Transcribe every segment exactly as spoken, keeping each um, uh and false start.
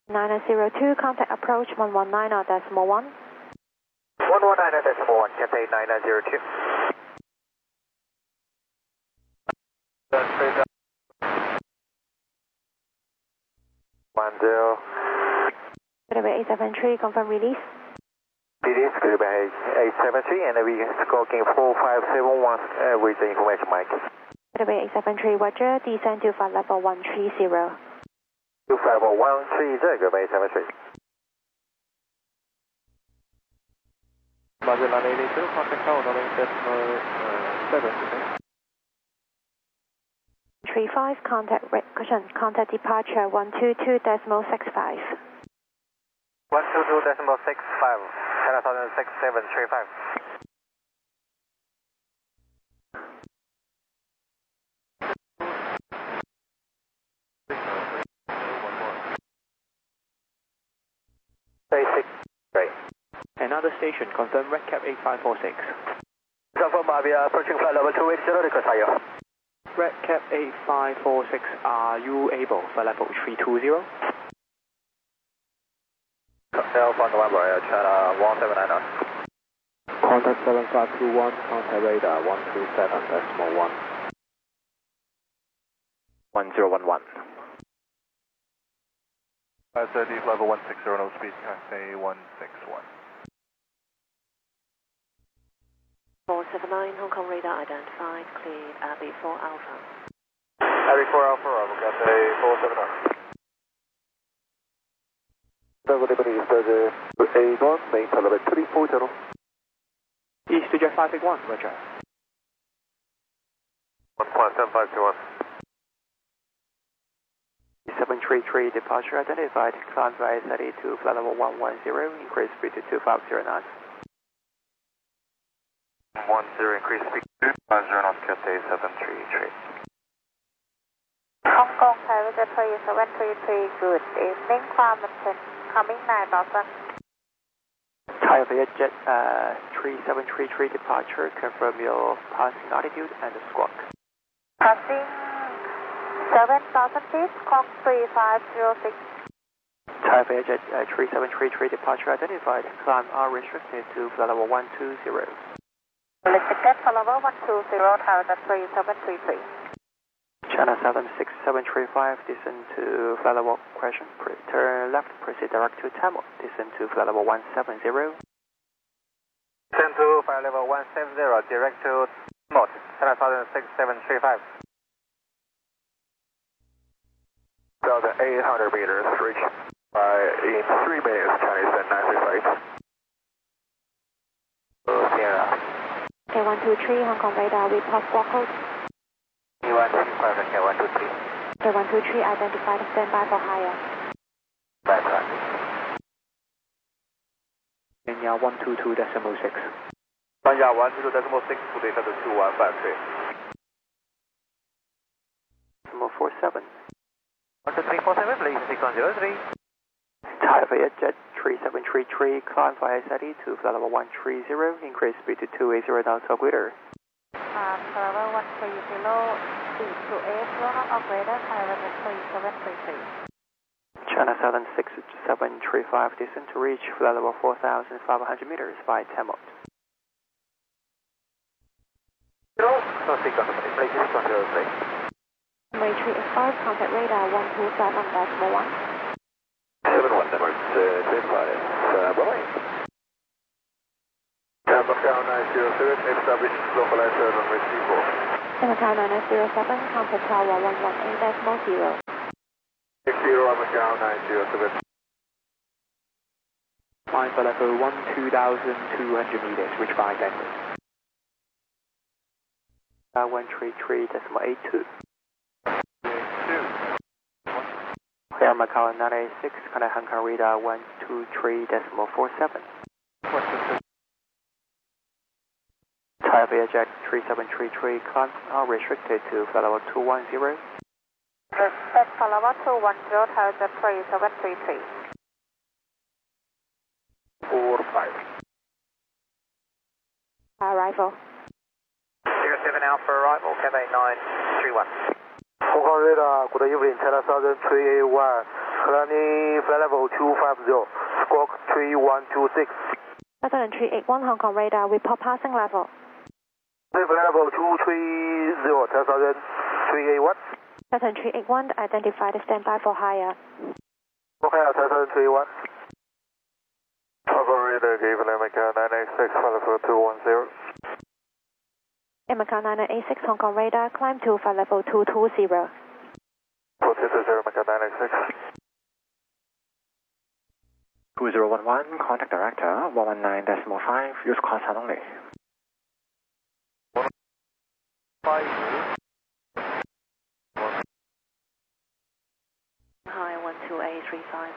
nine zero two, contact approach one one nine decimal one. one one nine decimal one, Cathay nine zero two. one zero. Goodbye eight seven three, confirm release. Release, goodbye eight seven three, and we are squawking four five seven one uh, with the information mic. Goodbye eight seven three, Roger, descend to flight level one three zero. two five one three zero, goodbye eight seven three. Roger, nine eight eight two, contact tower, nine decimal seven. three five, contact cushion, contact departure one two two decimal six five. one two two decimal six five, China Southern six seven three five. Basic, great. Another station, confirm Red Cap eight five four six. Confirm, we are approaching flight level two eighty, request higher. Red Cap eight five four six, are you able for level three two zero? Alpha November, China one seven nine nine. Contact seven five two one, contact radar one three seven decimal one. one zero one one. five thirty, level one six zero, no speed, Cathay one six one. four seven nine, Hong Kong radar identified, cleared, Abbey four Alpha. Abbey four Alpha, Bravo, Cathay four seven nine. Availability is the eight one, main television three four zero. East to Jet five eight one, Roger. one point seven five two one. seven three three, departure identified, climb by thirty to flight level one one zero, increase speed to two five zero nine. one zero, increase speed to two five zero knots, Cathay seven three three. Hong Kong, Thai three seven three three, good evening, climb and coming nine thousand. Thai Jet uh, three seven three three departure, confirm your passing altitude and squawk. Passing seven thousand feet, Kong three five zero six. Thai Jet uh, three seven three three departure identified, climb are restricted to flight level one two zero. Let's get flight level one two zero, Thai three seven three three. China seven six seven three five, descend to flight level question, turn left, proceed direct to Tamil, descend to flight level one seven zero. Descend to flight level one seven zero, direct to Tamil, China Southern six seven three five. one thousand eight hundred meters, reach by in three minutes, Chinese and nine three five. Uh, Sierra. Okay, one two three, Hong Kong radar, we pass squawk code. one two five, okay, one two three. Okay, one two three, identified, stand by for higher. Bye bye. Kenya one two two decimal six. Kenya one two two decimal six, to the two one five three. Decimal four seven. one two three four seven, please, sequence zero three. Thai Jet three seven three three, climb via SETI to flight level one three zero, increase speed to two eight zero knots operator. Um, level one three zero, speed to eight zero knot operator, Thailand three seven three three. China Southern six seven three five, descend to reach flight level four thousand five hundred meters by Tamil. Zero, no sequence, please, sequence zero three. Runway three eight five, contact radar one two seven decimal one. seven one, number three five, uh, bye-bye. Macau nine zero seven, establish localizer runway three four. Macau nine zero seven, contact tower one one eight decimal zero. six zero, Macau nine zero seven. Climb for level one two thousand two hundred meters, reach by landing. Uh, one three three decimal eight two. Clear Macau nine eight six, connect Hong Kong radar one two three decimal four seven. Thai Jet three seven three three, climb are restricted to flight level two one zero. Respect flight level two one zero, Thailand three seven three three. four five. Arrival. zero seven Alpha arrival, Cathay nine three one. Hong Kong radar, good evening, China Southern three eight one, Kalani flight level two five zero, squawk three one two six. Southern three eight one Hong Kong radar, report passing level. Flight level two three zero, China Southern three eight one. Southern three eight one, identified, standby for higher. Okay, China Southern three eight one. Hong Kong radar, give America nine eight six, flight level two one zero. America nine eight six Hong Kong radar, climb to flight level two two zero. four two two zero, America nine eight six. two zero one one, contact director, one one nine decimal five, use call sign only. Five. Hi, one two eight three five.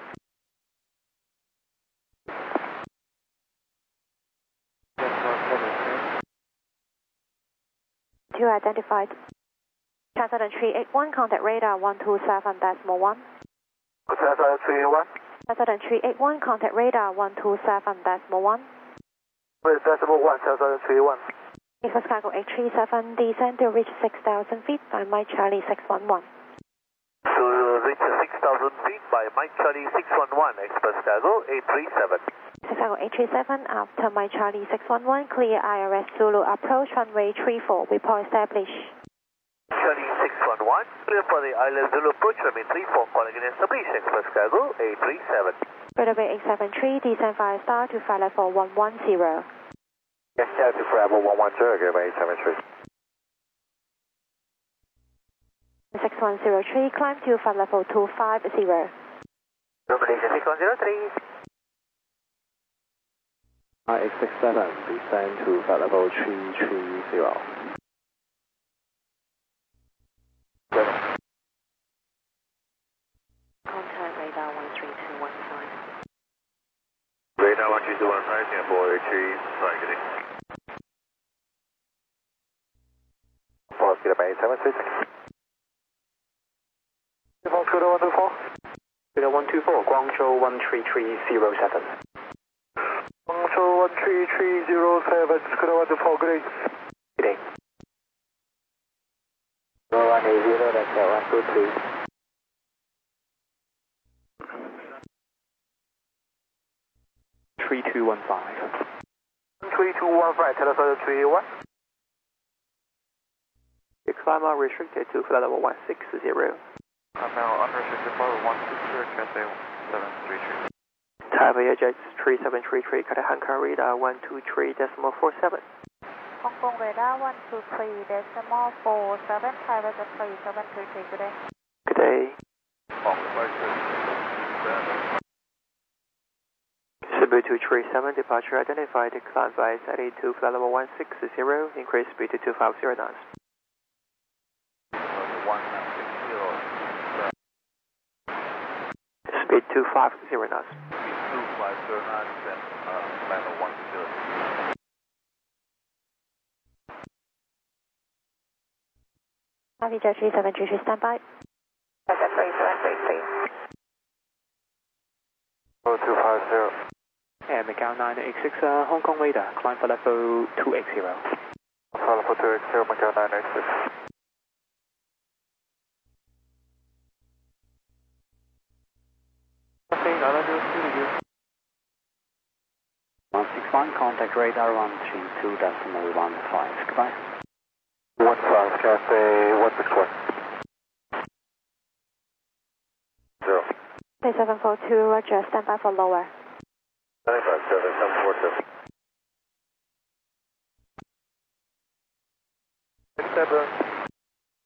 Two identified. Southern three eight one, contact radar one two seven decimal one. China Southern three eight one. Southern three eight one, contact radar one two seven decimal one. Wait, decimal one, China Southern three eight one. Express cargo eight three seven, descend to reach six thousand feet by Mike Charlie six one one. To reach six thousand feet by Mike Charlie six one one, Express cargo eight three seven. Express cargo eight three seven, after Mike Charlie six one one, clear I R S Zulu approach runway three four, report established. Charlie six one one, clear for the island Zulu approach runway three four, calling in established, Express cargo eight three seven. Runway eight seven three, descend via star to flight level one one zero. Yes, yeah, to flight level one one zero, give eight seven three. six one zero three, climb to flight level two five zero. Malaysia six one zero three. I X six seven, descend to flight level three three zero. Contact radar one three two one five. Radar one three two one five, Singapore three, targeting. Four, speed up eight seven six. Scudo one two four. Scudo one two four, Guangzhou one three three zero seven. Guangzhou one three three zero seven, Scudo one two four, good day. Good day. one eight zero, that's one two three. three two one five. three two one five, telephone three eight one. The climber restricted to flight level one six zero. I'm now unrestricted for one six zero, Cathay seven three three. Taipei Jets three seven three three, contact Hong Kong radar one two three decimal four seven. Hong Kong radar one two three decimal four seven, Taipei three seven three three, good day. Good day. Oh, flight Cebu two three seven, departure identified, climb by S A to flight level one six zero, increase speed to two five zero knots. one six zero. Speed two five zero knots. two five zero knots and uh, final one zero. Navigator three seven three three, standby. three seven three three. Oh, two five zero. And Macau nine eight six, uh, Hong Kong radar, climb for level two eight zero. Flight level two eight zero, Macau nine eight six. one six one, contact radar one three two decimal one five. Goodbye. one five, Cathay one six one. Zero. seven four two, roger, standby for lower. nine five seven, seven four two. Six seven.